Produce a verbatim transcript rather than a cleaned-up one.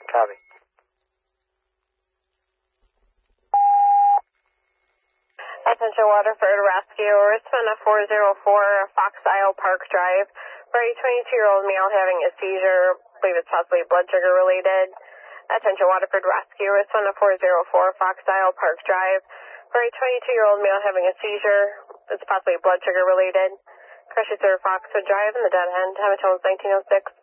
Copy. Attention Waterford Rescue, respond to four oh four Fox Isle Park Drive for a twenty-two-year-old male having a seizure. I believe it's possibly blood sugar related. Attention Waterford Rescue, respond to four oh four Fox Isle Park Drive for a twenty-two-year-old male having a seizure. It's possibly blood sugar related. Crush Reserve Foxwood Drive in the dead end. Hamilton nineteen oh six.